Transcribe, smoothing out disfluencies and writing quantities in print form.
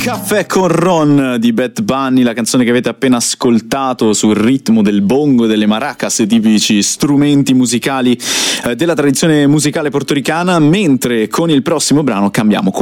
Caffè con Ron di Bad Bunny, la canzone che avete appena ascoltato sul ritmo del bongo, delle maracas, tipici strumenti musicali della tradizione musicale portoricana, mentre con il prossimo brano cambiamo